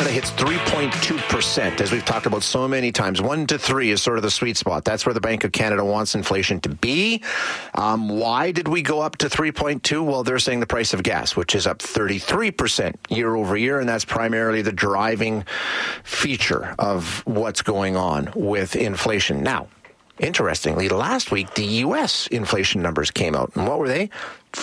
Canada hits 3.2%, as we've talked about so many times. 1 to 3 is sort of the sweet spot. That's where the Bank of Canada wants inflation to be. Why did we go up to 3.2? Well, they're saying the price of gas, which is up 33% year over year, and that's primarily the driving feature of what's going on with inflation. Now, interestingly, last week, the U.S. inflation numbers came out. And what were they?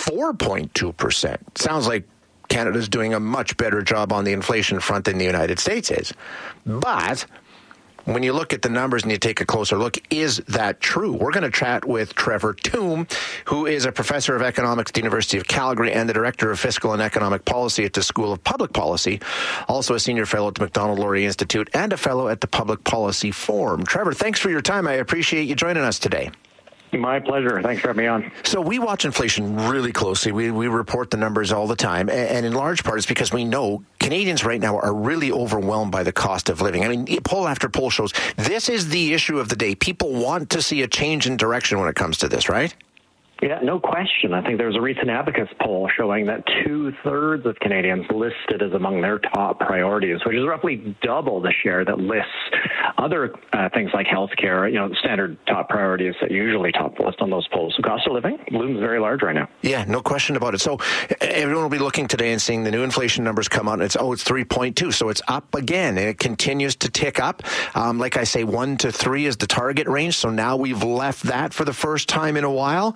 4.2%. Sounds like Canada's doing a much better job on the inflation front than the United States is. But when you look at the numbers and you take a closer look, is that true? We're going to chat with Trevor Tombe, who is a professor of economics at the University of Calgary and the director of fiscal and economic policy at the School of Public Policy, also a senior fellow at the Macdonald-Laurier Institute and a fellow at the Public Policy Forum. Trevor, thanks for your time. I appreciate you joining us today. My pleasure. Thanks for having me on. So we watch inflation really closely. We report the numbers all the time. And in large part, it's because we know Canadians right now are really overwhelmed by the cost of living. I mean, poll after poll shows this is the issue of the day. People want to see a change in direction when it comes to this, right? Yeah, no question. I think there was a recent Abacus poll showing that 2/3 of Canadians listed as among their top priorities, which is roughly double the share that lists other things like healthcare, standard top priorities that usually top the list on those polls. So cost of living looms very large right now. Yeah, no question about it. So everyone will be looking today and seeing the new inflation numbers come out, and it's 3.2. So it's up again, and it continues to tick up. Like I say, 1 to 3 is the target range. So now we've left that for the first time in a while.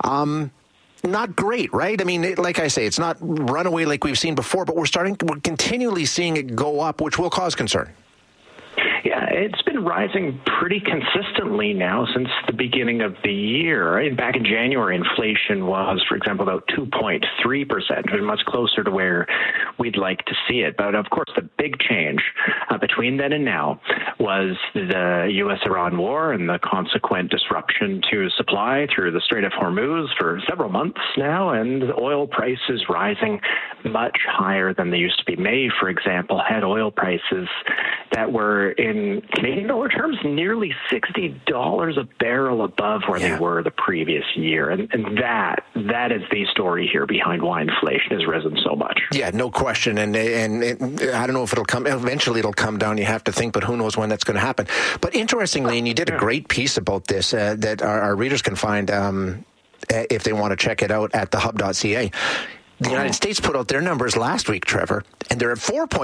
Not great, right? I mean, like I say, it's not runaway like we've seen before, but we're continually seeing it go up, which will cause concern. Yeah, it's been rising pretty consistently now since the beginning of the year. Back in January, inflation was, for example, about 2.3%, which is much closer to where we'd like to see it. But of course, the big change between then and now was the U.S.-Iran war and the consequent disruption to supply through the Strait of Hormuz for several months now, and oil prices rising much higher than they used to be. May, for example, had oil prices that were, in Canadian dollar terms, nearly $60 a barrel above where they were the previous year. And that is the story here behind why inflation has risen so much. Yeah, no question. And I don't know if it'll come, eventually it'll come down, you have to think, but who knows when that's going to happen. But interestingly, and you did a great piece about this that our readers can find if they want to check it out at thehub.ca. The United States put out their numbers last week, Trevor, and they're at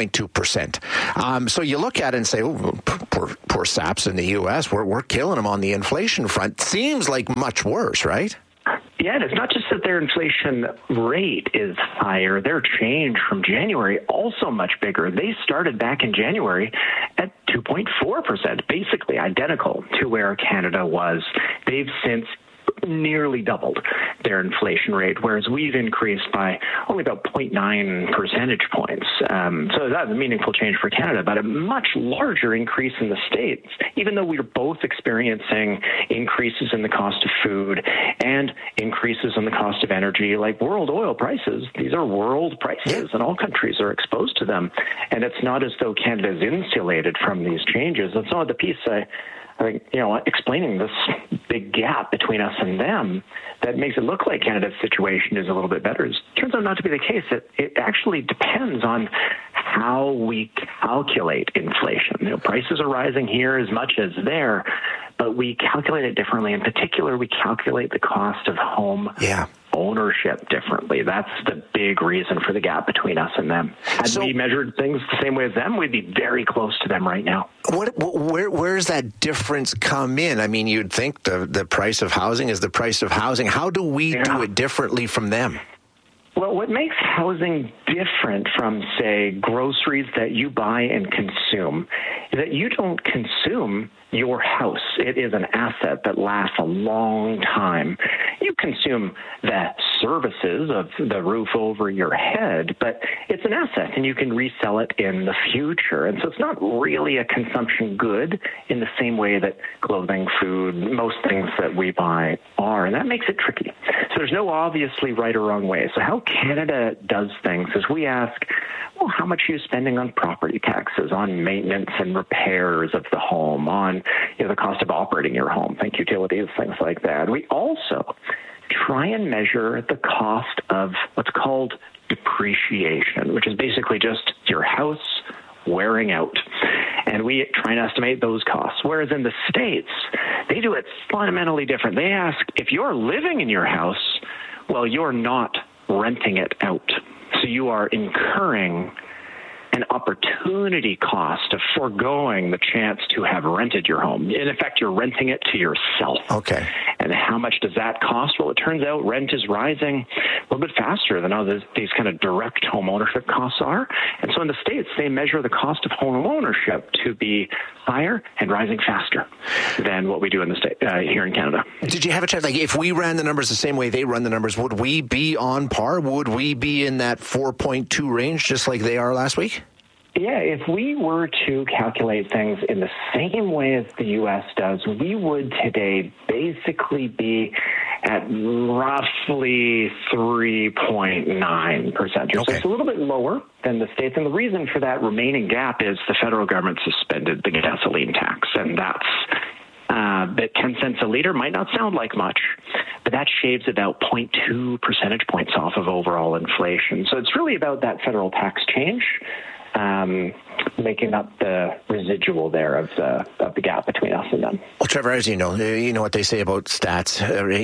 4.2%. So you look at it and say, oh, poor saps in the U.S., we're killing them on the inflation front. Seems like much worse, right? Yeah, and it's not just that their inflation rate is higher. Their change from January also much bigger. They started back in January at 2.4%, basically identical to where Canada was. They've since nearly doubled their inflation rate, whereas we've increased by only about 0.9 percentage points. So that's a meaningful change for Canada, but a much larger increase in the States, even though we are both experiencing increases in the cost of food and increases in the cost of energy, like world oil prices. These are world prices, and all countries are exposed to them. And it's not as though Canada is insulated from these changes. That's not the piece I think, explaining this big gap between us and them that makes it look like Canada's situation is a little bit better. It turns out not to be the case. It actually depends on how we calculate inflation. Prices are rising here as much as there, but we calculate it differently. In particular, we calculate the cost of home ownership differently. That's the big reason for the gap between us and them. Had we measured things the same way as them, we'd be very close to them right now. Where's that difference come in? I mean, you'd think the price of housing is the price of housing. How do we do it differently from them? Well, what makes housing different from, say, groceries that you buy and consume is that you don't consume your house. It is an asset that lasts a long time. You consume the services of the roof over your head, but it's an asset and you can resell it in the future. And so it's not really a consumption good in the same way that clothing, food, most things that we buy are. And that makes it tricky. So there's no obviously right or wrong way. So how Canada does things is we ask, well, how much are you spending on property taxes, on maintenance and repairs of the home, on the cost of operating your home, think utilities, things like that. We also try and measure the cost of what's called depreciation, which is basically just your house wearing out. And we try and estimate those costs. Whereas in the States, they do it fundamentally different. They ask, if you're living in your house, well, you're not renting it out. So you are incurring an opportunity cost of foregoing the chance to have rented your home. In effect, you're renting it to yourself. Okay. And how much does that cost? Well, it turns out rent is rising a little bit faster than these kind of direct home ownership costs are. And so in the States, they measure the cost of home ownership to be higher and rising faster than what we do in the state here in Canada. Did you have a chance? Like, if we ran the numbers the same way they run the numbers, would we be on par? Would we be in that 4.2 range, just like they are last week? Yeah, if we were to calculate things in the same way as the U.S. does, we would today basically be at roughly 3.9%. Okay. So it's a little bit lower than the States. And the reason for that remaining gap is the federal government suspended the gasoline tax. And that's that 10 cents a liter might not sound like much, but that shaves about 0.2 percentage points off of overall inflation. So it's really about that federal tax change making up the residual there of the gap between us and them. Well, Trevor, as you know what they say about stats.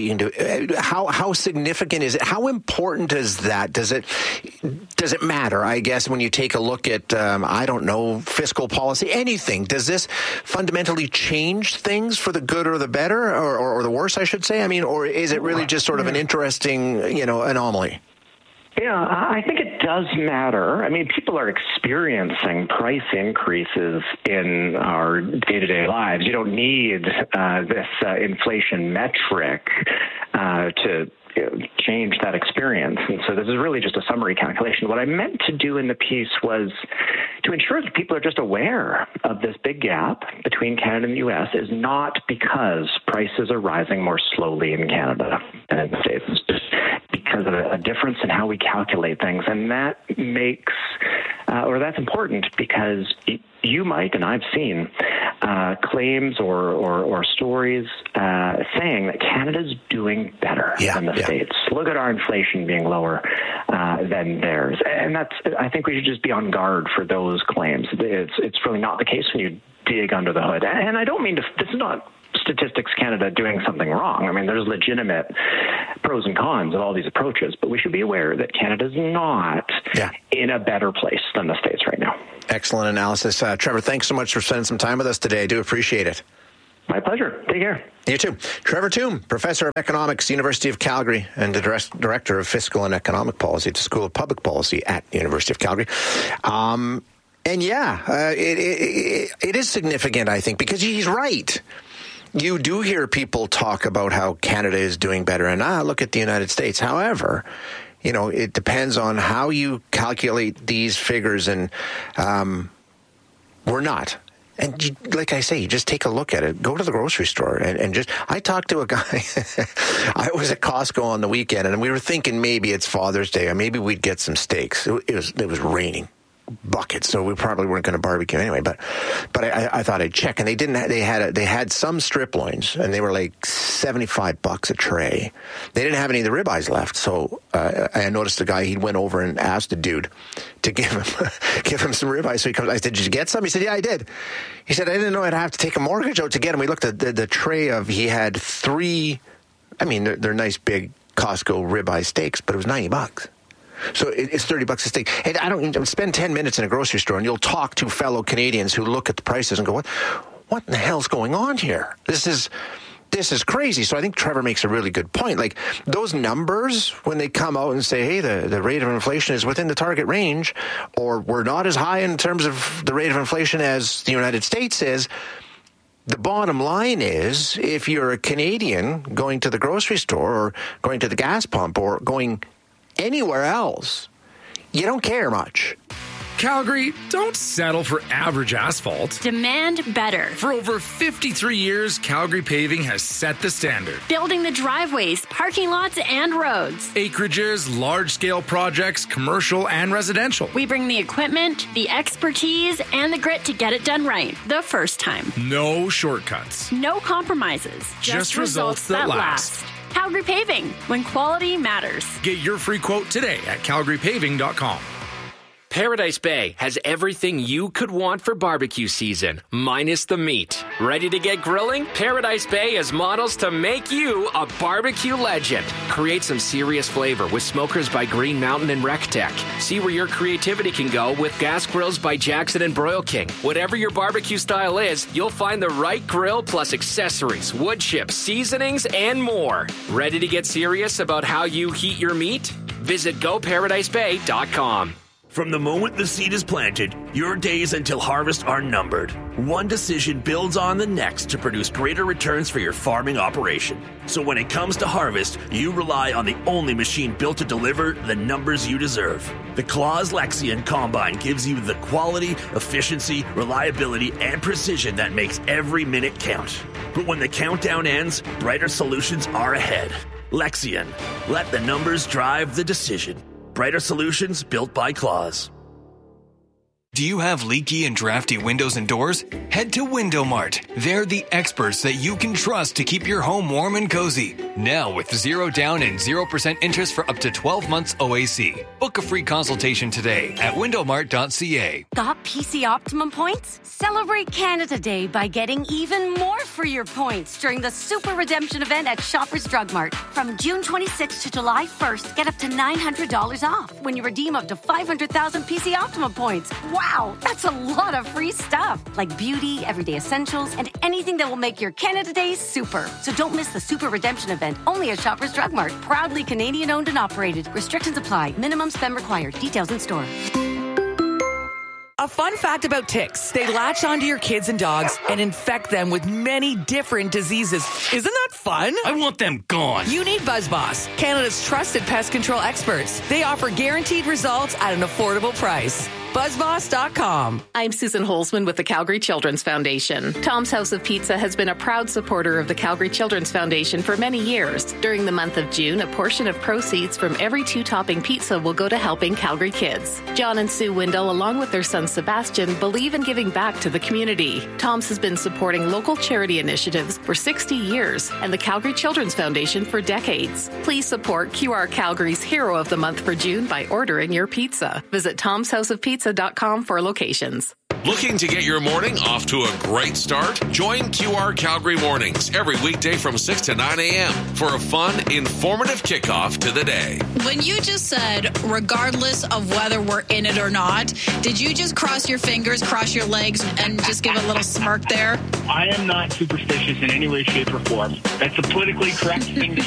How significant is it? How important is that? Does it matter? I guess when you take a look at fiscal policy, anything. Does this fundamentally change things for the good or the better, or the worse, I should say? I mean, or is it really just sort of an interesting anomaly? Yeah, I think it does matter. I mean, people are experiencing price increases in our day-to-day lives. You don't need this inflation metric to change that experience. And so this is really just a summary calculation. What I meant to do in the piece was to ensure that people are just aware of this big gap between Canada and the U.S. is not because prices are rising more slowly in Canada than in the States. It's just because of a difference in how we calculate things. And that makes, that's important because you might, and I've seen claims or stories saying that Canada's doing better than the States. Look at our inflation being lower than theirs. And I think we should just be on guard for those claims. It's really not the case when you dig under the hood. And I don't mean this is not Statistics Canada doing something wrong. I mean, there's legitimate pros and cons of all these approaches, but we should be aware that Canada's not in a better place than the States right now. Excellent analysis. Trevor, thanks so much for spending some time with us today. I do appreciate it. My pleasure. Take care. You too. Trevor Tombe, Professor of Economics, University of Calgary, and the Director of Fiscal and Economic Policy at the School of Public Policy at the University of Calgary. It is significant, I think, because he's right. You do hear people talk about how Canada is doing better, and look at the United States. However, it depends on how you calculate these figures, and we're not. And like I say, you just take a look at it. Go to the grocery store and just... I talked to a guy. I was at Costco on the weekend, and we were thinking maybe it's Father's Day, or maybe we'd get some steaks. It was raining buckets, so we probably weren't going to barbecue anyway. But I thought I'd check, and they had some strip loins, and they were like $75 a tray. They didn't have any of the ribeyes left, so I noticed the guy. He went over and asked the dude to give him some ribeyes. So he comes. I said, "Did you get some?" He said, "Yeah, I did." He said, "I didn't know I'd have to take a mortgage out to get them." We looked at the tray of. He had 3. I mean, they're nice big Costco ribeye steaks, but it was $90. So it's $30 a steak. And I don't spend 10 minutes in a grocery store, and you'll talk to fellow Canadians who look at the prices and go, "What in the hell's going on here? This is crazy." So I think Trevor makes a really good point. Like, those numbers, when they come out and say, "Hey, the rate of inflation is within the target range," or "We're not as high in terms of the rate of inflation as the United States is," the bottom line is, if you're a Canadian going to the grocery store or going to the gas pump or going anywhere else, you don't care much. Calgary, don't settle for average asphalt. Demand better. For over 53 years, Calgary Paving has set the standard. Building the driveways, parking lots, and roads. Acreages, large-scale projects, commercial and residential. We bring the equipment, the expertise, and the grit to get it done right the first time. No shortcuts. No compromises. Just results that last. Calgary Paving, when quality matters. Get your free quote today at calgarypaving.com. Paradise Bay has everything you could want for barbecue season, minus the meat. Ready to get grilling? Paradise Bay has models to make you a barbecue legend. Create some serious flavor with smokers by Green Mountain and RecTech. See where your creativity can go with gas grills by Jackson and Broil King. Whatever your barbecue style is, you'll find the right grill plus accessories, wood chips, seasonings, and more. Ready to get serious about how you heat your meat? Visit GoParadiseBay.com. From the moment the seed is planted, your days until harvest are numbered. One decision builds on the next to produce greater returns for your farming operation. So when it comes to harvest, you rely on the only machine built to deliver the numbers you deserve. The Claas Lexion Combine gives you the quality, efficiency, reliability, and precision that makes every minute count. But when the countdown ends, brighter solutions are ahead. Lexion. Let the numbers drive the decision. Brighter solutions built by Claas. Do you have leaky and drafty windows and doors? Head to Window Mart. They're the experts that you can trust to keep your home warm and cozy. Now with 0 down and 0% interest for up to 12 months OAC. Book a free consultation today at windowmart.ca. Got PC Optimum points? Celebrate Canada Day by getting even more for your points during the Super Redemption event at Shoppers Drug Mart. From June 26th to July 1st, get up to $900 off when you redeem up to 500,000 PC Optimum points. Wow, that's a lot of free stuff, like beauty, everyday essentials, and anything that will make your Canada Day super. So don't miss the Super Redemption event, only at Shoppers Drug Mart. Proudly Canadian owned and operated. Restrictions apply. Minimum spend required. Details in store. A fun fact about ticks, they latch onto your kids and dogs and infect them with many different diseases. Isn't that fun? I want them gone. You need BuzzBoss, Canada's trusted pest control experts. They offer guaranteed results at an affordable price. BuzzBoss.com. I'm Susan Holzman with the Calgary Children's Foundation. Tom's House of Pizza has been a proud supporter of the Calgary Children's Foundation for many years. During the month of June, a portion of proceeds from every 2-topping pizza will go to helping Calgary kids. John and Sue Windle, along with their son Sebastian, believe in giving back to the community. Tom's has been supporting local charity initiatives for 60 years and the Calgary Children's Foundation for decades. Please support QR Calgary's Hero of the Month for June by ordering your pizza. Visit tomshouseofpizza.com for locations. Looking to get your morning off to a great start? Join QR Calgary Mornings every weekday from 6 to 9 a.m. for a fun, informative kickoff to the day. When you just said, regardless of whether we're in it or not, did you just cross your fingers, cross your legs, and just give a little smirk there? I am not superstitious in any way, shape, or form. That's a politically correct thing to